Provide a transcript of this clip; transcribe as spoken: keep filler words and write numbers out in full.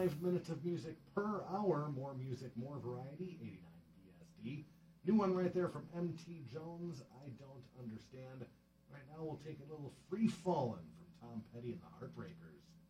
twenty-five minutes of music per hour. More music, more variety. eighty-nine B S D. New one right there from M T Jones. I don't understand. Right now we'll take a little Free Fallin' from Tom Petty and the Heartbreakers.